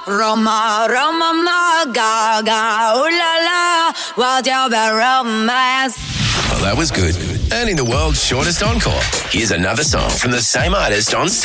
Roma, Roma, ma, gaga, ooh la la, what's your bad romance? Well, that was good. Earning the world's shortest encore. Here's another song from the same artist on stage.